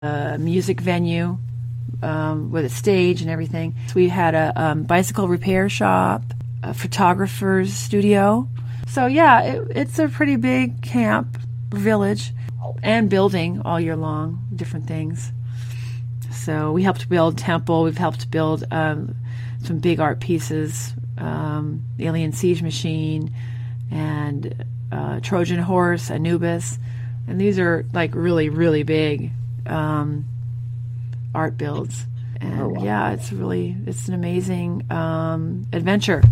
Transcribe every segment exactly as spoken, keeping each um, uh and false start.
a music venue um, with a stage and everything. So we had a um, bicycle repair shop, a photographer's studio. So yeah, it, it's a pretty big camp village and building all year long, different things. So we helped build temple. We've helped build um, some big art pieces, um, the Alien Siege Machine and uh, Trojan Horse, Anubis. And these are like really, really big um, art builds. And oh, wow. yeah, it's really, it's an amazing um, adventure.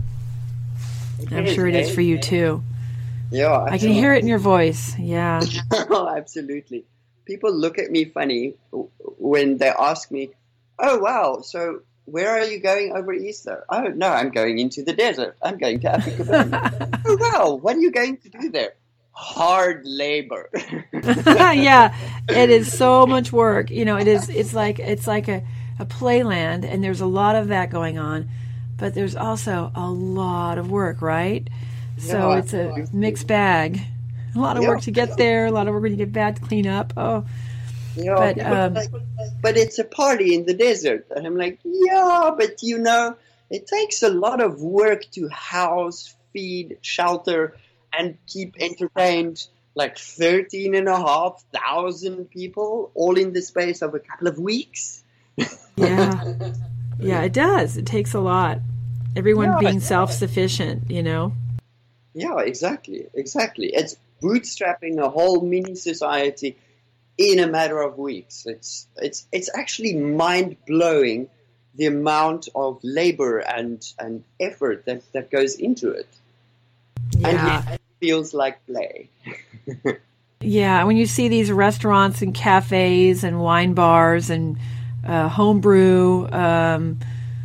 I'm sure it is for you too. Yeah, absolutely. I can hear it in your voice. Yeah. Oh, absolutely. People look at me funny when they ask me, "Oh, wow, so where are you going over Easter?" "Oh, no, I'm going into the desert. I'm going to Africa." "Oh, wow, what are you going to do there?" "Hard labor." Yeah, it is so much work. You know, it is. It's like it's like a, a playland, and there's a lot of that going on, but there's also a lot of work, right? So yeah, it's a mixed bag. A lot of yeah. work to get there, a lot of work when you get back to clean up. Oh, yeah, but, um, like, but it's a party in the desert. And I'm like, yeah, but you know, it takes a lot of work to house, feed, shelter, and keep entertained like thirteen and a half thousand people all in the space of a couple of weeks. Yeah. Yeah, it does. It takes a lot. Everyone yeah, being self-sufficient, you know? Yeah, exactly. Exactly. It's bootstrapping a whole mini society in a matter of weeks. It's it's it's actually mind-blowing the amount of labor and, and effort that, that goes into it. Yeah. And it feels like play. Yeah, when you see these restaurants and cafes and wine bars and uh, homebrew um,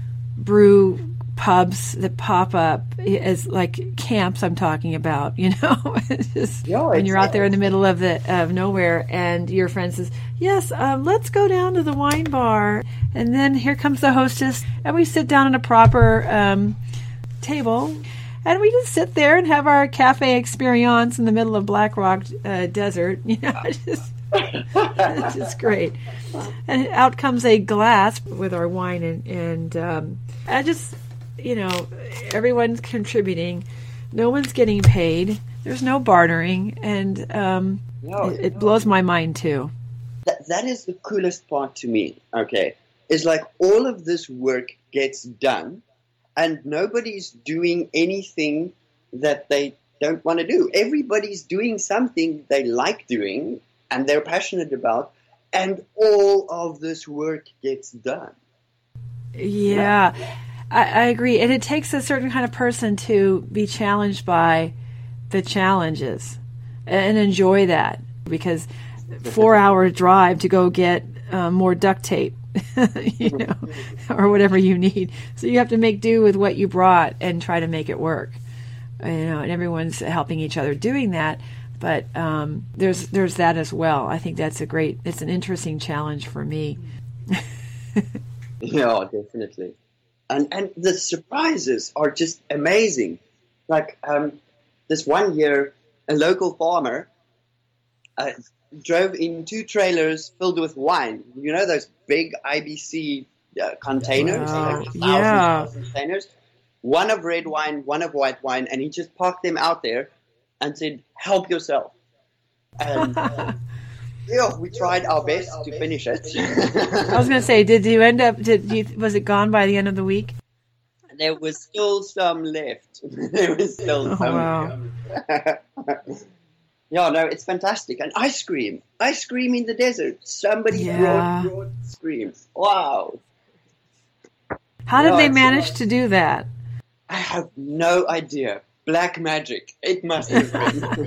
brew pubs that pop up as like camps, I'm talking about, you know, it's just, yeah, when you're out there in the middle of the of nowhere and your friend says, yes, um, let's go down to the wine bar. And then here comes the hostess and we sit down at a proper um, table and we just sit there and have our cafe experience in the middle of Black Rock uh, Desert. You know, it's just, it's just great. And out comes a glass with our wine and, and um, I just, you know, everyone's contributing. No one's getting paid. There's no bartering. And um, no, it, it no. blows my mind, too. That, that is the coolest part to me, okay? Is like all of this work gets done and nobody's doing anything that they don't want to do. Everybody's doing something they like doing and they're passionate about, and all of this work gets done. Yeah. yeah. I, I agree. And it takes a certain kind of person to be challenged by the challenges and enjoy that, because four hour drive to go get uh, more duct tape, you know, or whatever you need. So you have to make do with what you brought and try to make it work, you know, and everyone's helping each other doing that. But um, there's, there's that as well. I think that's a great, it's an interesting challenge for me. Yeah, definitely. And and the surprises are just amazing. Like um, this one year, a local farmer uh, drove in two trailers filled with wine. You know those big I B C uh, containers? Wow. Like Yeah. Containers. One of red wine, one of white wine, and he just parked them out there and said, "Help yourself." And uh, yeah, we tried our best to finish it. I was going to say, did you end up, did you, was it gone by the end of the week? There was still some left. There was still oh, some. Wow. Yeah, no, it's fantastic. And ice cream. Ice cream in the desert. Somebody Yeah. brought, brought ice cream. Wow. How did Yeah, they it's- manage to do that? I have no idea. Black magic. It must have been.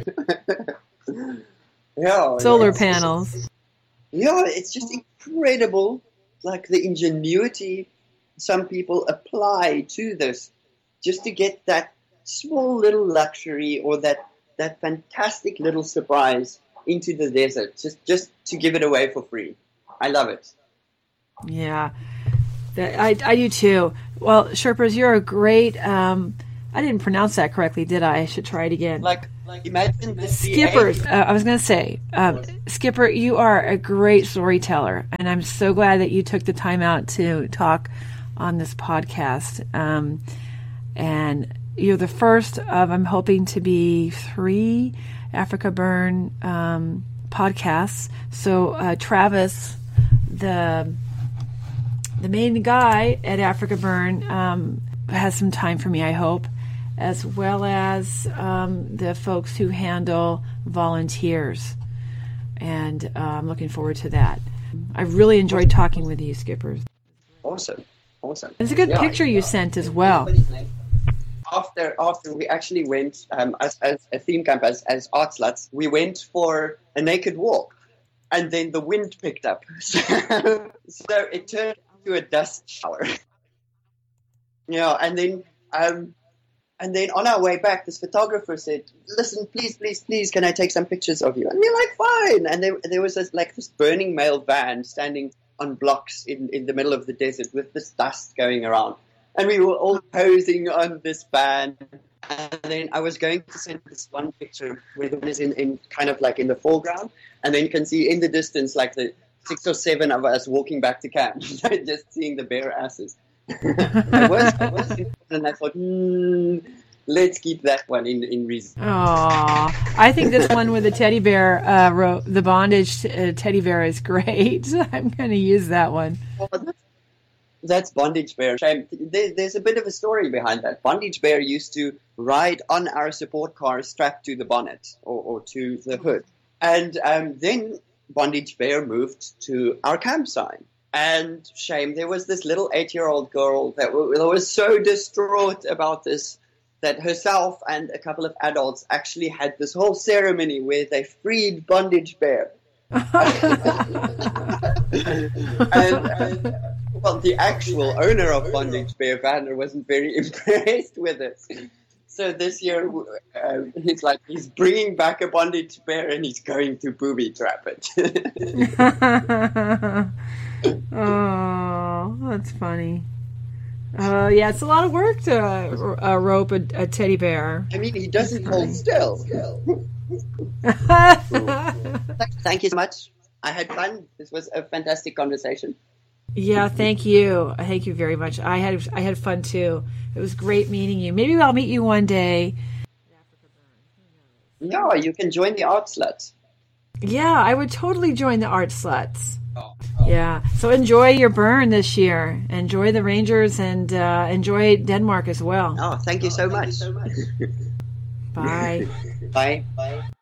Yeah, Solar it's- panels. Yeah, it's just incredible, like the ingenuity some people apply to this just to get that small little luxury or that, that fantastic little surprise into the desert, just, just to give it away for free. I love it. Yeah, that, I, I do too. Well, Sherpas, you're a great, um, I didn't pronounce that correctly, did I? I should try it again. Like imagine the Skippers. Uh, I was going to say, um, Skipper, you are a great storyteller, and I'm so glad that you took the time out to talk on this podcast. Um, and you're the first of, I'm hoping to be three Africa Burn um, podcasts. So uh, Travis, the the main guy at Africa Burn, um, has some time for me, I hope, as well as um, the folks who handle volunteers. And uh, I'm looking forward to that. I really enjoyed talking with you, Skippers. Awesome. Awesome. It's a good yeah, picture you yeah. sent as well. After after we actually went um, as, as a theme camp as, as art sluts, we went for a naked walk, and then the wind picked up, so, so it turned into a dust shower. Yeah, and then um, and then on our way back, this photographer said, "Listen, please, please, please, can I take some pictures of you?" And we're like, "Fine." And there there was this, like this burning male van standing on blocks in, in the middle of the desert with this dust going around. And we were all posing on this van. And then I was going to send this one picture where the one is in, in kind of like in the foreground. And then you can see in the distance like the six or seven of us walking back to camp, just seeing the bare asses. I was, I was, and I thought, hmm, let's keep that one in, in reason. Aw, I think this one with the teddy bear, uh, ro- the bondage t- uh, teddy bear is great. I'm going to use that one. Oh, that's, that's Bondage Bear. There, there's a bit of a story behind that. Bondage Bear used to ride on our support car strapped to the bonnet or, or to the hood. And um, then Bondage Bear moved to our campsite. And shame, there was this little eight-year-old girl that, w- that was so distraught about this that herself and a couple of adults actually had this whole ceremony where they freed Bondage Bear. and, and, well, the actual owner of Bondage Bear, Vanner, wasn't very impressed with it. So this year, uh, he's like, he's bringing back a Bondage Bear and he's going to booby trap it. Oh, that's funny. Uh, yeah, it's a lot of work to uh, uh, rope a, a teddy bear. I mean, he doesn't hold still. Thank you so much. I had fun. This was a fantastic conversation. Yeah, thank you. Thank you very much. I had I had fun too. It was great meeting you. Maybe I'll meet you one day. Yeah, you can join the Art Sluts. Yeah, I would totally join the Art Sluts. Yeah. So enjoy your burn this year. Enjoy the Rangers and uh, enjoy Denmark as well. Oh, thank you so much. Bye. Bye. Bye.